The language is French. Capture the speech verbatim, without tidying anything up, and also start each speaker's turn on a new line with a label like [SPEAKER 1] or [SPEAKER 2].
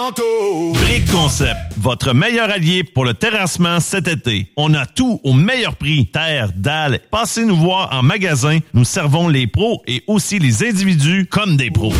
[SPEAKER 1] Brick Concept, votre meilleur allié pour le terrassement cet été. On a tout au meilleur prix. Terre, dalles. Passez nous voir en magasin. Nous servons les pros et aussi les individus comme des pros.